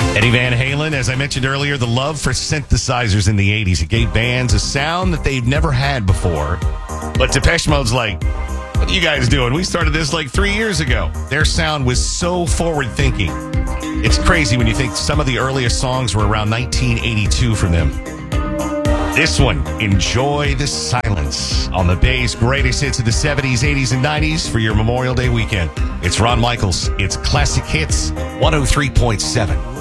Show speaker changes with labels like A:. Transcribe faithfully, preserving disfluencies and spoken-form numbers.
A: Eddie Van Halen, as I mentioned earlier, the love for synthesizers in the eighties. It gave bands a sound that they've never had before. But Depeche Mode's like, what are you guys doing? We started this like three years ago. Their sound was so forward-thinking. It's crazy when you think some of the earliest songs were around nineteen eighty-two from them. This one, Enjoy the Silence, on the Bay's greatest hits of the seventies, eighties, and nineties for your Memorial Day weekend. It's Ron Michaels. It's Classic Hits one oh three point seven.